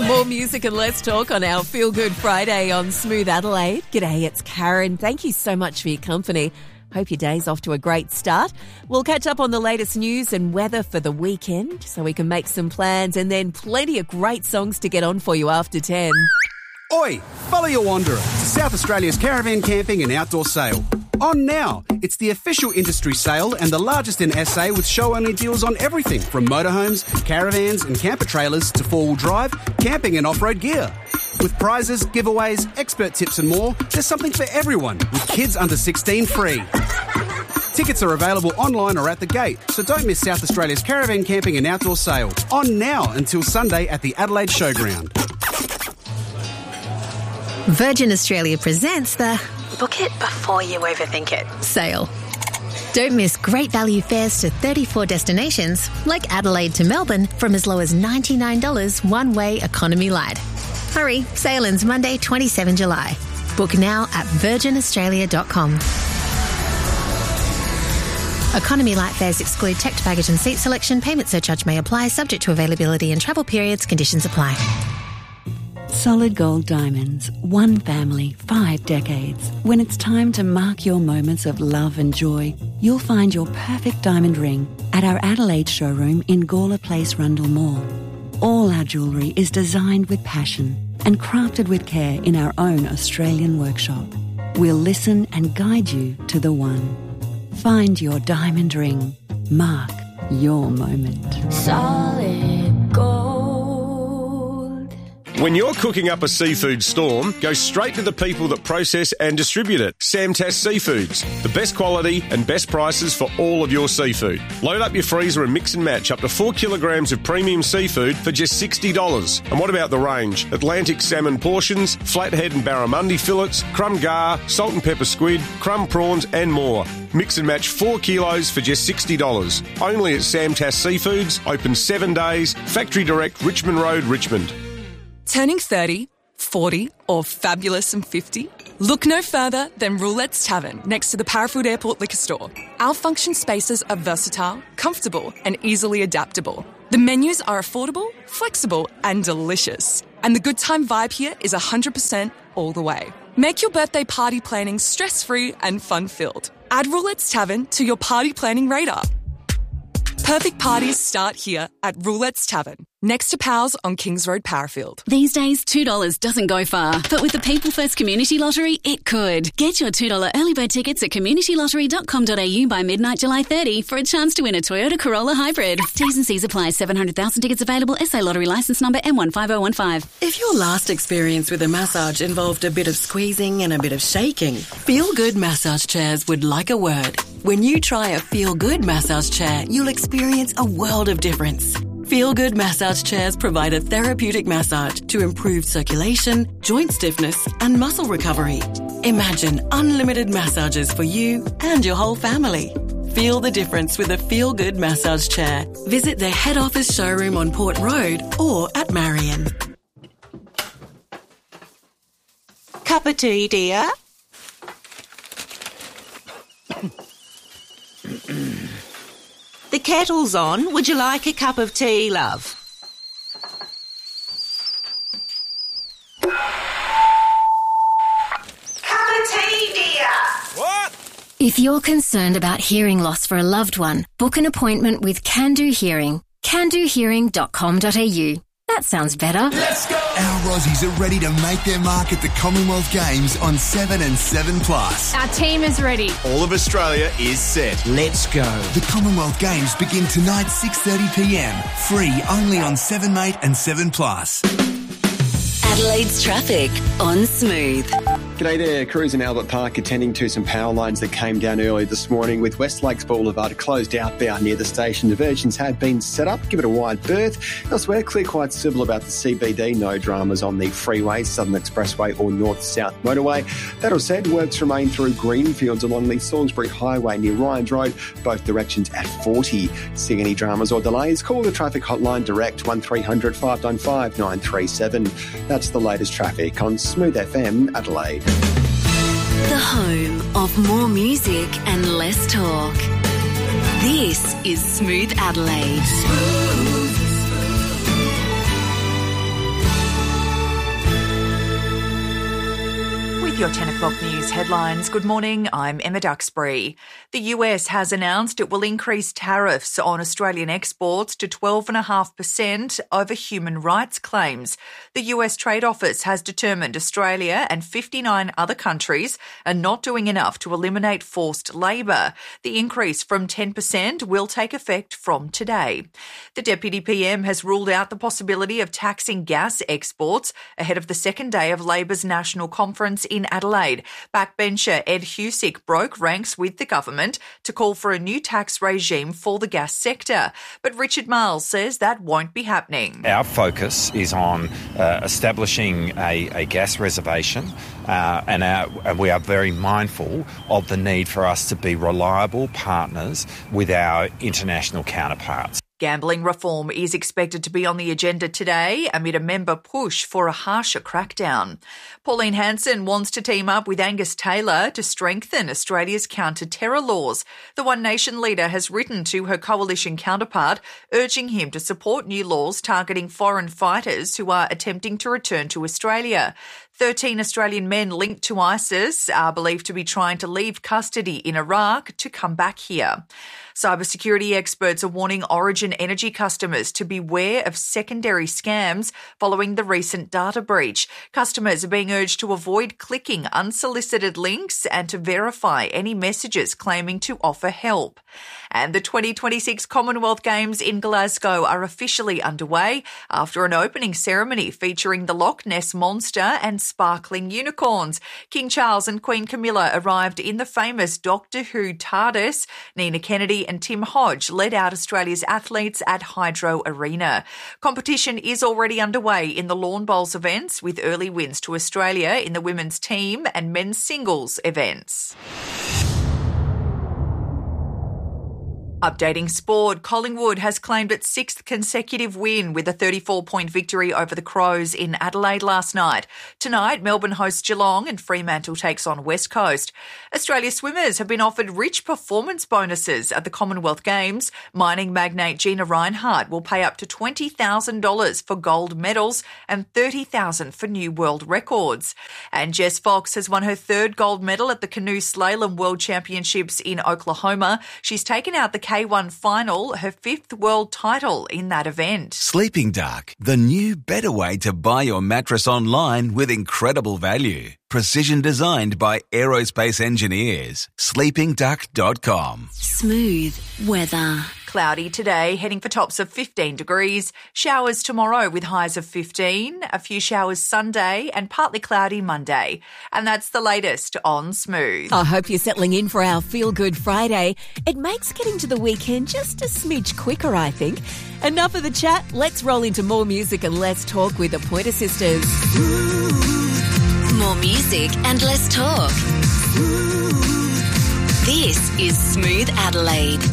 More music and less talk on our Feel Good Friday on Smooth Adelaide. G'day, it's Karen. Thank you so much for your company. Hope your day's off to a great start. We'll catch up on the latest news and weather for the weekend so we can make some plans, and then plenty of great songs to get on for you after 10. Oi, follow your wanderer to South Australia's caravan camping and outdoor sale. On now, it's the official industry sale and the largest in SA, with show-only deals on everything from motorhomes, caravans and camper trailers to four-wheel drive, camping and off-road gear. With prizes, giveaways, expert tips and more, there's something for everyone, with kids under 16 free. Tickets are available online or at the gate, so don't miss South Australia's caravan camping and outdoor sale. On now until Sunday at the Adelaide Showground. Virgin Australia presents the Book It Before You Overthink It sale. Don't miss great value fares to 34 destinations like Adelaide to Melbourne from as low as $99 one-way economy light. Hurry, sale ends Monday 27 July. Book now at virginaustralia.com. Economy light fares exclude checked baggage and seat selection. Payment surcharge may apply, subject to availability and travel periods. Conditions apply. Solid Gold Diamonds. One family, 5 decades. When it's time to mark your moments of love and joy, you'll find your perfect diamond ring at our Adelaide showroom in Gawler Place, Rundle Mall. All our jewellery is designed with passion and crafted with care in our own Australian workshop. We'll listen and guide you to the one. Find your diamond ring. Mark your moment. Solid Gold. When you're cooking up a seafood storm, go straight to the people that process and distribute it. Samtas Seafoods. The best quality and best prices for all of your seafood. Load up your freezer and mix and match up to 4 kilograms of premium seafood for just $60. And what about the range? Atlantic salmon portions, flathead and barramundi fillets, crumb gar, salt and pepper squid, crumb prawns and more. Mix and match 4 kilos for just $60. Only at Samtas Seafoods. Open 7 days. Factory Direct, Richmond Road, Richmond. Turning 30, 40 or fabulous and 50? Look no further than Roulette's Tavern next to the Parafield Airport Liquor Store. Our function spaces are versatile, comfortable and easily adaptable. The menus are affordable, flexible and delicious. And the good time vibe here is 100% all the way. Make your birthday party planning stress-free and fun-filled. Add Roulette's Tavern to your party planning radar. Perfect parties start here at Roulette's Tavern, next to Powell's on Kings Road, Parafield. These days, $2 doesn't go far, but with the People First Community Lottery, it could. Get your $2 early bird tickets at communitylottery.com.au by midnight July 30 for a chance to win a Toyota Corolla Hybrid. T's and C's apply. 700,000 tickets available. SA Lottery licence number M15015. If your last experience with a massage involved a bit of squeezing and a bit of shaking, Feel Good Massage Chairs would like a word. When you try a Feel Good massage chair, you'll experience a world of difference. Feel Good massage chairs provide a therapeutic massage to improve circulation, joint stiffness and muscle recovery. Imagine unlimited massages for you and your whole family. Feel the difference with a Feel Good massage chair. Visit their head office showroom on Port Road or at Marion. Cup of tea, dear? The kettle's on. Would you like a cup of tea, love? Cup of tea, dear. What? If you're concerned about hearing loss for a loved one, book an appointment with Can Do Hearing. CanDoHearing.com.au. That sounds better. Let's go! Our Aussies are ready to make their mark at the Commonwealth Games on 7 and 7+. Our team is ready. All of Australia is set. Let's go. The Commonwealth Games begin tonight 6:30pm. Free only on 7mate and 7+. Adelaide's traffic on Smooth. G'day there, crews in Albert Park attending to some power lines that came down early this morning with West Lakes Boulevard closed outbound near the station. Diversions have been set up, give it a wide berth. Elsewhere, clear quite civil about the CBD, no dramas on the freeway, Southern Expressway or North-South Motorway. That all said, works remain through Greenfields along the Salisbury Highway near Ryans Road, both directions at 40. See any dramas or delays, call the traffic hotline direct 1300 595 937. That's the latest traffic on Smooth FM Adelaide. The home of more music and less talk. This is Smooth Adelaide. your 10 o'clock news headlines. Good morning, I'm Emma Duxbury. The US has announced it will increase tariffs on Australian exports to 12.5% over human rights claims. The US Trade Office has determined Australia and 59 other countries are not doing enough to eliminate forced labour. The increase from 10% will take effect from today. The Deputy PM has ruled out the possibility of taxing gas exports ahead of the second day of Labor's National Conference in Adelaide. Backbencher Ed Husick broke ranks with the government to call for a new tax regime for the gas sector. But Richard Marles says that won't be happening. Our focus is on establishing a gas reservation and we are very mindful of the need for us to be reliable partners with our international counterparts. Gambling reform is expected to be on the agenda today amid a member push for a harsher crackdown. Pauline Hanson wants to team up with Angus Taylor to strengthen Australia's counter-terror laws. The One Nation leader has written to her coalition counterpart, urging him to support new laws targeting foreign fighters who are attempting to return to Australia. 13 Australian men linked to ISIS are believed to be trying to leave custody in Iraq to come back here. Cybersecurity experts are warning Origin Energy customers to beware of secondary scams following the recent data breach. Customers are being urged to avoid clicking unsolicited links and to verify any messages claiming to offer help. And the 2026 Commonwealth Games in Glasgow are officially underway after an opening ceremony featuring the Loch Ness Monster and sparkling unicorns. King Charles and Queen Camilla arrived in the famous Doctor Who TARDIS. Nina Kennedy and Tim Hodge led out Australia's athletes at Hydro Arena. Competition is already underway in the Lawn Bowls events, with early wins to Australia in the women's team and men's singles events. Updating sport, Collingwood has claimed its sixth consecutive win with a 34-point victory over the Crows in Adelaide last night. Tonight, Melbourne hosts Geelong and Fremantle takes on West Coast. Australia swimmers have been offered rich performance bonuses at the Commonwealth Games. Mining magnate Gina Rinehart will pay up to $20,000 for gold medals and $30,000 for new world records. And Jess Fox has won her third gold medal at the Canoe Slalom World Championships in Oklahoma. She's taken out the K1 final, her fifth world title in that event. Sleeping Dark, the new better way to buy your mattress online with incredible value. Precision designed by aerospace engineers. sleepingduck.com. Smooth weather. Cloudy today, heading for tops of 15 degrees. Showers tomorrow with highs of 15. A few showers Sunday and partly cloudy Monday. And that's the latest on Smooth. I hope you're settling in for our Feel Good Friday. It makes getting to the weekend just a smidge quicker, I think. Enough of the chat. Let's roll into more music and less talk with the Pointer Sisters. More music and less talk. This is Smooth Adelaide.